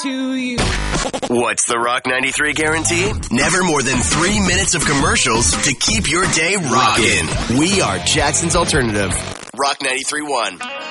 to you. What's the Rock 93 guarantee? Never more than 3 minutes of commercials to keep your day rocking. We are Jackson's Alternative. Rock 93.1.